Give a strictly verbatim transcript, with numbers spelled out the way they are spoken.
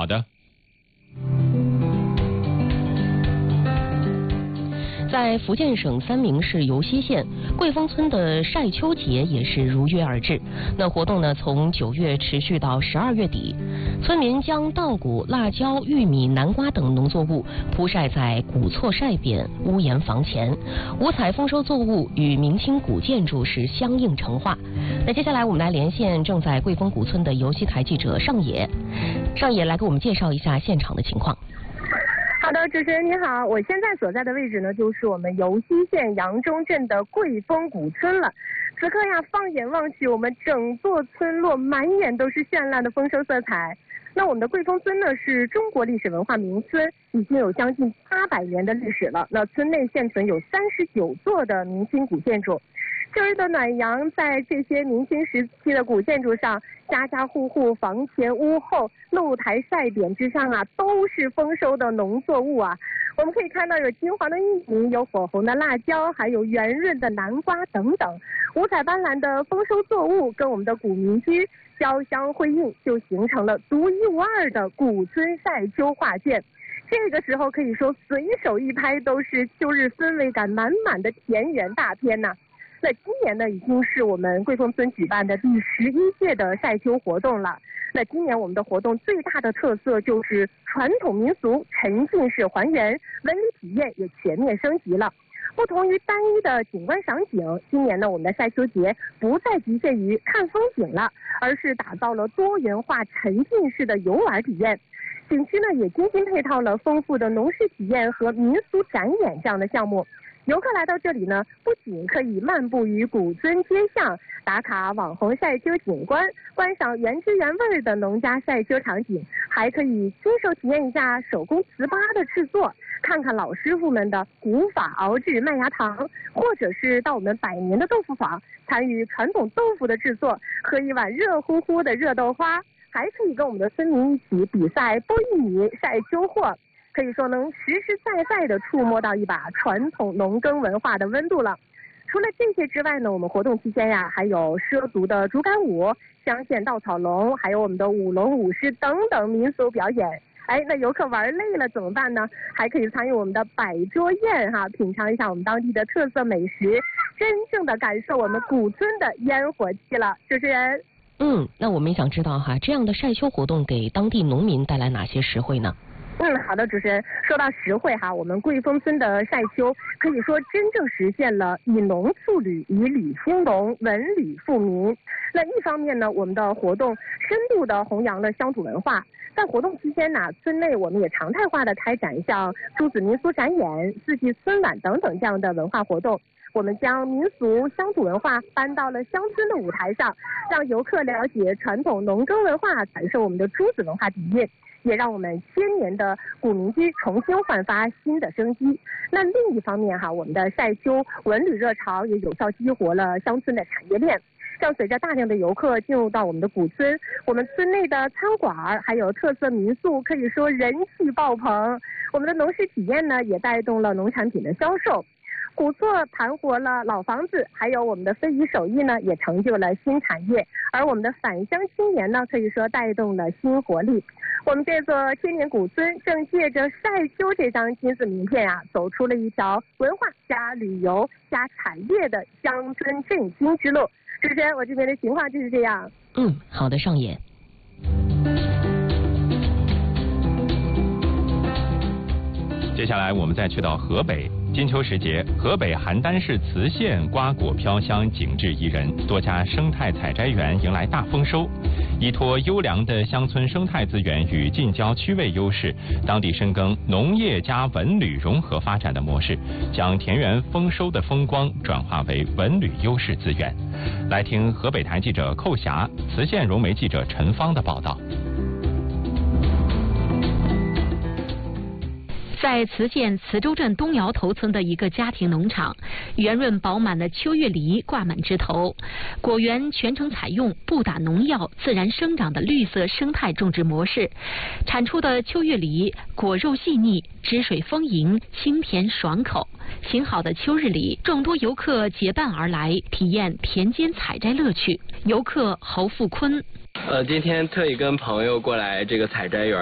好的。 在福建省三明市尤溪县桂峰村的晒秋节也是如约而至。那活动呢，从九月持续到十二月底，村民将稻谷、辣椒、玉米、南瓜等农作物铺晒在古厝晒匾、屋檐房前，五彩丰收作物与明清古建筑是相映成画。那接下来我们来连线正在桂峰古村的尤溪台记者上野，上野来给我们介绍一下现场的情况。 好的，主持人你好，我现在所在的位置呢，就是我们尤溪县杨中镇的桂峰古村了。此刻呀，放眼望去，我们整座村落满眼都是绚烂的丰收色彩。那我们的桂峰村呢，是中国历史文化名村，已经有将近八百年的历史了。那村内现存有三十九座的明清古建筑。秋日的暖阳在这些明清时期的古建筑上，家家户户房前屋后露台晒匾之上啊，都是丰收的农作物啊。我们可以看到有金黄的玉米，有火红的辣椒，还有圆润的南瓜等等，五彩斑斓的丰收作物跟我们的古民居交相辉映，就形成了独一无二的古村晒秋画卷。这个时候可以说随手一拍都是秋日氛围感满满的田园大片呐、啊。那今年呢，已经是我们桂峰村举办的第十一届的晒秋活动了。那今年我们的活动最大的特色就是传统民俗沉浸式还原，文旅体验也全面升级了。不同于单一的景观赏景，今年呢，我们的晒秋节不再局限于看风景了，而是打造了多元化沉浸式的游玩体验。景区呢，也精心配套了丰富的农事体验和民俗展演这样的项目。游客来到这里呢，不仅可以漫步于古村街巷，打卡网红晒秋景观，观赏原汁原味的农家晒秋场景，还可以亲手体验一下手工糍粑的制作，看看老师傅们的古法熬制麦芽糖，或者是到我们百年的豆腐坊参与传统豆腐的制作，喝一碗热乎乎的热豆花，还可以跟我们的村民一起比赛剥玉米、晒秋货。可以说能实实在在地触摸到一把传统农耕文化的温度了。除了这些之外呢，我们活动期间呀，还有畲族的竹竿舞、乡县稻草龙，还有我们的舞龙舞狮等等民俗表演。哎，那游客玩累了怎么办呢？还可以参与我们的摆桌宴哈，品尝一下我们当地的特色美食，真正的感受我们古村的烟火气了。主持人， 嗯，那我们也想知道哈，这样的晒秋活动给当地农民带来哪些实惠呢？ 嗯，好的，主持人，说到实惠哈，我们桂峰村的晒秋可以说真正实现了以农促旅，以旅兴农，文旅富民。那一方面呢，我们的活动深度的弘扬了乡土文化。在活动期间呢，村内我们也常态化的开展像诸子民俗展演、四季春晚等等这样的文化活动。我们将民俗乡土文化搬到了乡村的舞台上，让游客了解传统农耕文化，感受我们的诸子文化底蕴，也让我们千年的古民居重新焕发新的生机。那另一方面哈，我们的晒秋文旅热潮也有效激活了乡村的产业链。像随着大量的游客进入到我们的古村，我们村内的餐馆还有特色民宿可以说人气爆棚。我们的农事体验呢，也带动了农产品的销售。古厝盘活了老房子，还有我们的非遗手艺呢，也成就了新产业。而我们的返乡青年呢，可以说带动了新活力。我们这座千年古村正借着晒秋这张金字名片啊，走出了一条文化加旅游加产业的乡村振兴之路。主持人，我这边的情况就是这样。 嗯，好的，上野。 接下来我们再去到河北。金秋时节，河北邯郸市磁县瓜果飘香，景致宜人，多家生态采摘园迎来大丰收。依托优良的乡村生态资源与近郊区位优势，当地深耕农业加文旅融合发展的模式，将田园丰收的风光转化为文旅优势资源。来听河北台记者寇霞、磁县融媒记者陈芳的报道。 在磁县磁州镇东窑头村的一个家庭农场，圆润饱满的秋月梨挂满枝头，果园全程采用不打农药、自然生长的绿色生态种植模式，产出的秋月梨果肉细腻，汁水丰盈，清甜爽口。晴好的秋日里，众多游客结伴而来，体验田间采摘乐趣。游客侯富坤。 呃，今天特意跟朋友过来这个采摘园